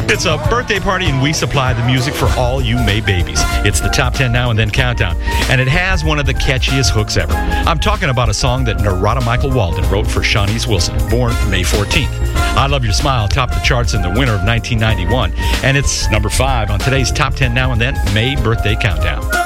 It's a birthday party, and we supply the music for all you May babies. It's the Top 10 Now and Then Countdown, and it has one of the catchiest hooks ever. I'm talking about a song that Narada Michael Walden wrote for Shawnee's Wilson, born May 14th. I Love Your Smile topped the charts in the winter of 1991, and it's number 5 on today's Top 10 Now and Then May Birthday Countdown.